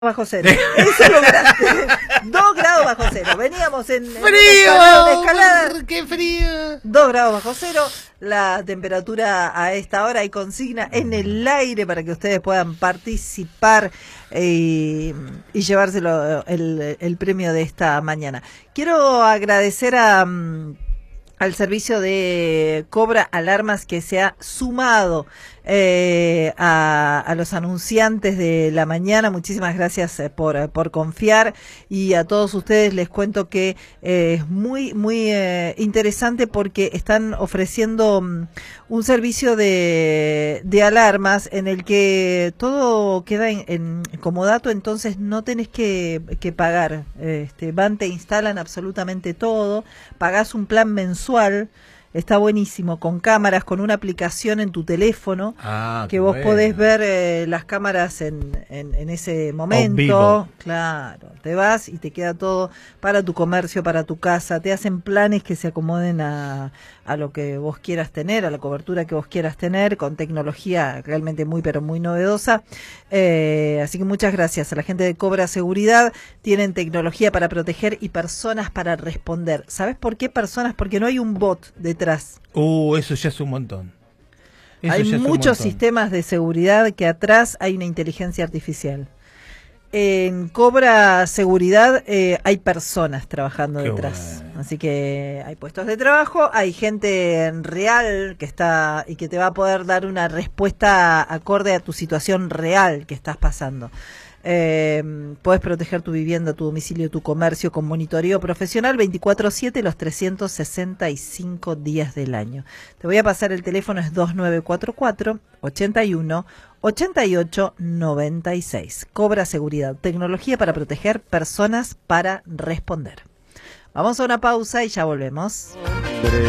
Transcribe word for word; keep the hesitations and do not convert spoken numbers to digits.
bajo cero. Eso lograste. Dos grados bajo cero. Veníamos en, en ¡Frío! una escalada. ¡Qué frío! Dos grados bajo cero. La temperatura a esta hora hay consigna en el aire para que ustedes puedan participar eh, y llevárselo el, el premio de esta mañana. Quiero agradecer a... al servicio de Cobra Alarmas que se ha sumado eh, a, a los anunciantes de la mañana. Muchísimas gracias eh, por, por confiar, y a todos ustedes les cuento que eh, es muy, muy eh, interesante porque están ofreciendo um, un servicio de, de alarmas en el que todo queda en, en comodato, entonces no tenés que, que pagar. Este, van, te instalan absolutamente todo, pagás un plan mensual. Está buenísimo, con cámaras, con una aplicación en tu teléfono, ah, que vos bueno. podés ver eh, las cámaras en, en, en ese momento. Claro, te vas y te queda todo para tu comercio, para tu casa. Te hacen planes que se acomoden a, a lo que vos quieras tener, a la cobertura que vos quieras tener, con tecnología realmente muy, pero muy novedosa. Eh, así que muchas gracias a la gente de Cobra Seguridad. Tienen tecnología para proteger y personas para responder. ¿Sabés por qué personas? Porque no hay un bot detrás. Uh, eso ya es un montón. Eso hay muchos sistemas de seguridad que atrás hay una inteligencia artificial. En Cobra Seguridad eh, hay personas trabajando Qué detrás. Bueno. Así que hay puestos de trabajo, hay gente real que está y que te va a poder dar una respuesta acorde a tu situación real que estás pasando. Eh, puedes proteger tu vivienda, tu domicilio, tu comercio con monitoreo profesional veinticuatro siete los trescientos sesenta y cinco días del año. Te voy a pasar el teléfono, es dos nueve cuatro cuatro, ochenta y uno, ochenta y ocho, noventa y seis. Cobra Seguridad, tecnología para proteger, personas para responder. Vamos a una pausa y ya volvemos.